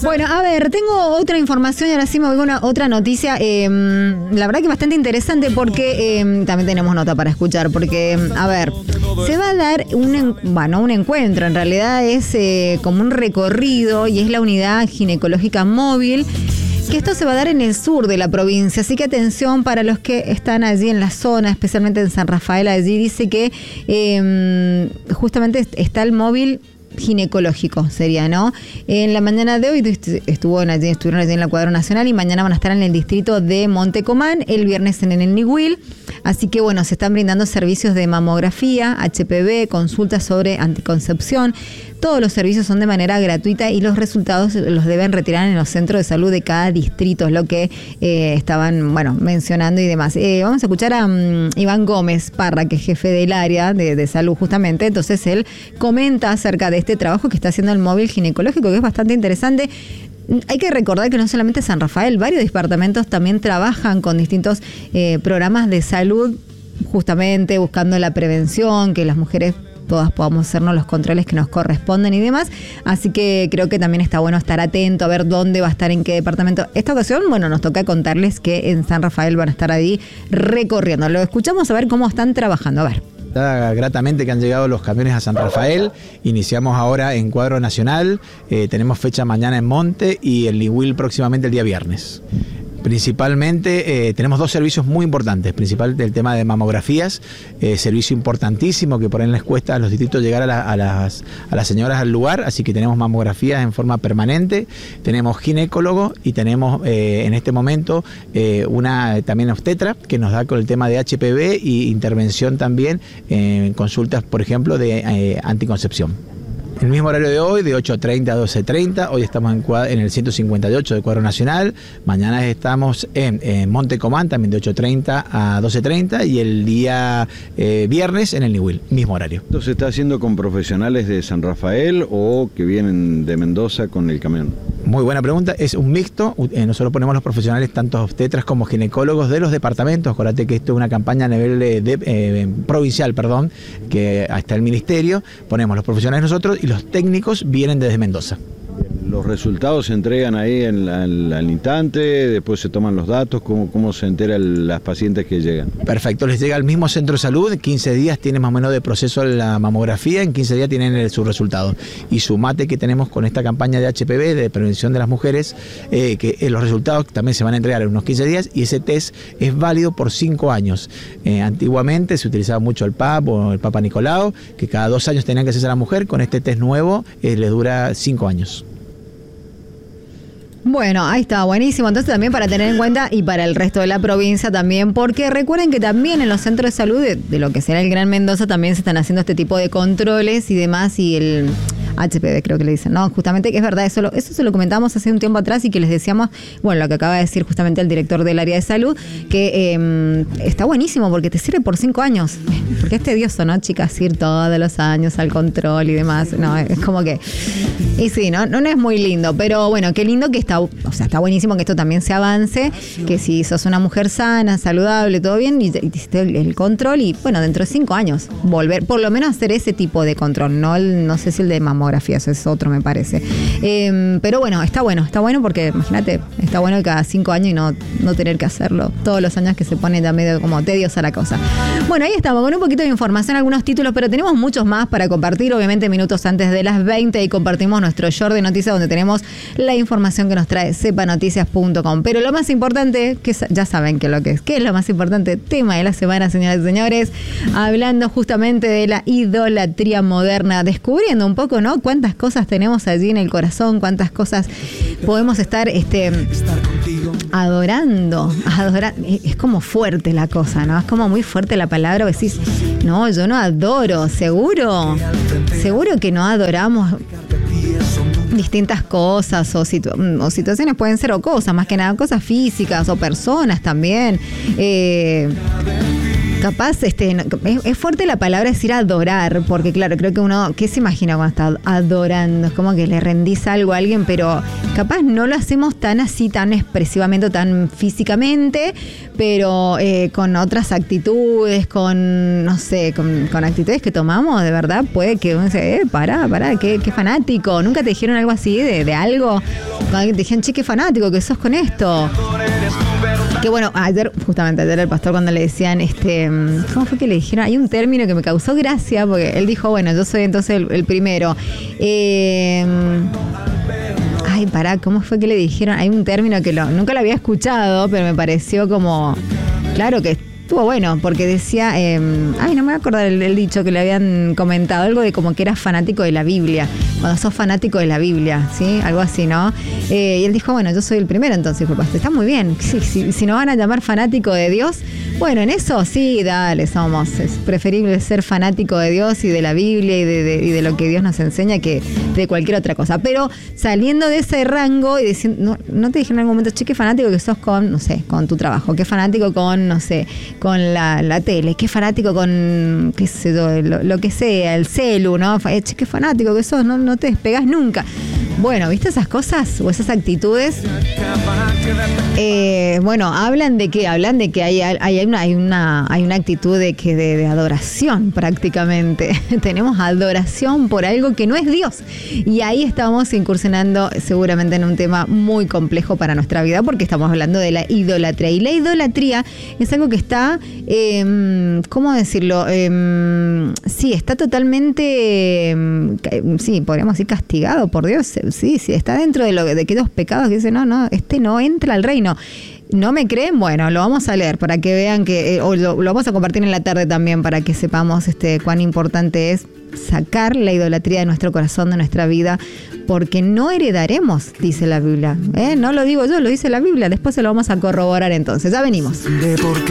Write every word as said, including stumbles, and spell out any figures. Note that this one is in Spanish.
Bueno, a ver, tengo otra información y ahora sí me voy con una, otra noticia. Eh, la verdad que bastante interesante porque eh, también tenemos nota para escuchar. Porque, a ver, se va a dar un, bueno, un encuentro. En realidad es eh, como un recorrido y es la unidad ginecológica móvil. Que esto se va a dar en el sur de la provincia, así que atención para los que están allí en la zona, especialmente en San Rafael. Allí dice que eh, justamente está el móvil ginecológico, sería, ¿no? En la mañana de hoy estuvo allí, estuvieron allí en la Cuadro Nacional y mañana van a estar en el distrito de Montecomán, el viernes en el Niwil. Así que bueno, se están brindando servicios de mamografía, H P V, consultas sobre anticoncepción. Todos los servicios son de manera gratuita y los resultados los deben retirar en los centros de salud de cada distrito, es lo que eh, estaban, bueno, mencionando y demás. Eh, vamos a escuchar a um, Iván Gómez Parra, que es jefe del área de, de salud justamente. Entonces él comenta acerca de este trabajo que está haciendo el móvil ginecológico, que es bastante interesante. Hay que recordar que no solamente San Rafael, varios departamentos también trabajan con distintos eh, programas de salud, justamente buscando la prevención, que las mujeres todas podamos hacernos los controles que nos corresponden y demás. Así que creo que también está bueno estar atento a ver dónde va a estar, en qué departamento. Esta ocasión, bueno, nos toca contarles que en San Rafael van a estar ahí recorriendo. Lo escuchamos a ver cómo están trabajando. A ver. Gratamente que han llegado los camiones a San Rafael. Iniciamos ahora en Cuadro Nacional, eh, tenemos fecha mañana en Monte y el Niwil próximamente el día viernes. Principalmente eh, tenemos dos servicios muy importantes, principalmente el tema de mamografías, eh, servicio importantísimo que por ahí les cuesta a los distritos llegar a, la, a, las, a las señoras al lugar, así que tenemos mamografías en forma permanente, tenemos ginecólogo y tenemos eh, en este momento eh, una también obstetra que nos da con el tema de H P V y intervención también en consultas, por ejemplo, de eh, anticoncepción. El mismo horario de hoy, de ocho treinta a doce treinta. Hoy estamos en, en el ciento cincuenta y ocho de Cuadro Nacional. Mañana estamos en, en Montecomán, también de ocho treinta a doce treinta. Y el día eh, viernes en el Niwil, mismo horario. ¿Esto se está haciendo con profesionales de San Rafael o que vienen de Mendoza con el camión? Muy buena pregunta. Es un mixto. Eh, nosotros ponemos los profesionales, tanto obstetras como ginecólogos de los departamentos. Acuérdate que esto es una campaña a nivel de, de, eh, provincial, perdón, que hasta el ministerio. Ponemos los profesionales nosotros y los técnicos vienen desde Mendoza. ¿Los resultados se entregan ahí en la, en la, al instante? ¿Después se toman los datos? ¿Cómo, cómo se enteran las pacientes que llegan? Perfecto, les llega al mismo centro de salud. En quince días tienen más o menos de proceso la mamografía. En quince días tienen el, su resultado. Y sumate que tenemos con esta campaña de H P V, de prevención de las mujeres, eh, que eh, los resultados también se van a entregar en unos quince días y ese test es válido por cinco años. Eh, antiguamente se utilizaba mucho el P A P o el Papa Nicolau, que cada dos años tenían que hacerse a la mujer. Con este test nuevo eh, les dura cinco años. Bueno, ahí está, buenísimo. Entonces también para tener en cuenta y para el resto de la provincia también, porque recuerden que también en los centros de salud de, de lo que será el Gran Mendoza también se están haciendo este tipo de controles y demás, y el H P V creo que le dicen, no, justamente que es verdad, eso, lo, eso se lo comentábamos hace un tiempo atrás y que les decíamos, bueno, lo que acaba de decir justamente el director del área de salud, que eh, está buenísimo porque te sirve por cinco años, porque es tedioso, ¿no, chicas? Ir todos los años al control y demás, no, es como que, y sí, no, no, no es muy lindo, pero bueno, qué lindo que está, o sea, está buenísimo que esto también se avance, que si sos una mujer sana, saludable, todo bien, y hiciste el, el control y bueno, dentro de cinco años, volver, por lo menos hacer ese tipo de control, no, el, no sé si el de mamografía, eso es otro me parece. Eh, pero bueno, está bueno, está bueno porque imagínate, está bueno cada cinco años y no, no tener que hacerlo todos los años, que se pone ya medio como tediosa la cosa. Bueno, ahí estamos, con un poquito de información, algunos títulos, pero tenemos muchos más para compartir, obviamente minutos antes de las veinte, y compartimos nuestro short de noticias donde tenemos la información que nos trae sepa noticias punto com. Pero lo más importante, que ya saben que lo que es, ¿qué es lo más importante? Tema de la semana, señoras y señores, hablando justamente de la idolatría moderna, descubriendo un poco, ¿no? Cuántas cosas tenemos allí en el corazón, cuántas cosas podemos estar este, adorando, adorando. Es como fuerte la cosa, ¿no? Es como muy fuerte la palabra, decís, no, yo no adoro, seguro, seguro que no adoramos distintas cosas o, situ o situaciones, pueden ser o cosas, más que nada cosas físicas o personas también. Eh, Capaz, este, no, es, es fuerte la palabra decir adorar, porque claro, creo que uno, ¿qué se imagina cuando está adorando? Es como que le rendís algo a alguien, pero capaz no lo hacemos tan así, tan expresivamente, tan físicamente, pero eh, con otras actitudes, con, no sé, con, con actitudes que tomamos, de verdad, puede que uno se, eh, pará, pará, qué, qué fanático. ¿Nunca te dijeron algo así de, de algo? Cuando te dijeron, che, qué fanático que sos con esto. Que bueno, ayer, justamente ayer el pastor cuando le decían, este, ¿cómo fue que le dijeron? Hay un término que me causó gracia, porque él dijo, bueno, yo soy entonces el, el primero. Eh, ay, pará, ¿cómo fue que le dijeron? Hay un término que lo, nunca lo había escuchado, pero me pareció como, claro que estuvo bueno, porque decía, eh, ay, no me voy a acordar el, el dicho que le habían comentado, algo de como que eras fanático de la Biblia, cuando sos fanático de la Biblia, ¿sí? Algo así, ¿no? Eh, y él dijo, bueno, yo soy el primero entonces, pues, está muy bien, sí, sí, si nos van a llamar fanático de Dios, bueno, en eso sí, dale, somos, es preferible ser fanático de Dios y de la Biblia y de, de, y de lo que Dios nos enseña que de cualquier otra cosa, pero saliendo de ese rango y diciendo, no, no te dije en algún momento, che, qué fanático que sos con, no sé, con tu trabajo, qué fanático con, no sé, con la, la tele, qué fanático con, qué sé yo, lo, lo que sea, el celu, ¿no? Che, qué fanático que sos, no, no te despegás nunca. Bueno, ¿viste esas cosas o esas actitudes? Eh, bueno, hablan de que, hablan de que hay, hay, hay, una, hay, una, hay una actitud de, que de, de adoración prácticamente. Tenemos adoración por algo que no es Dios. Y ahí estamos incursionando seguramente en un tema muy complejo para nuestra vida, porque estamos hablando de la idolatría. Y la idolatría es algo que está, eh, ¿cómo decirlo? Eh, sí, está totalmente, eh, sí, podríamos decir castigado por Dios. Sí, sí, está dentro de, lo, de aquellos pecados que dicen, no, no, este no entra al reino. ¿No me creen? Bueno, lo vamos a leer para que vean que, eh, o lo, lo vamos a compartir en la tarde también para que sepamos este cuán importante es sacar la idolatría de nuestro corazón, de nuestra vida, porque no heredaremos, dice la Biblia. ¿Eh? No lo digo yo, lo dice la Biblia. Después se lo vamos a corroborar entonces. Ya venimos.